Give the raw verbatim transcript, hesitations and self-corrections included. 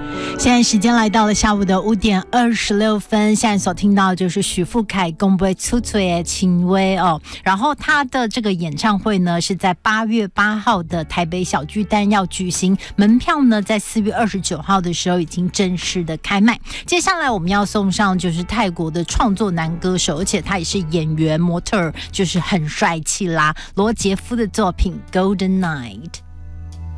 现在时间来到了下午的五点二十六分，现在所听到的就是许富凯公布出嘴的轻微哦，然后他的这个演唱会呢是在八月八号的台北小巨蛋要举行，门票呢在四月二十九号的时候已经正式的开卖。接下来我们要送上就是泰国的创作男歌手，而且他也是演员模特儿，就是很帅气啦，罗杰夫的作品《Golden Night》。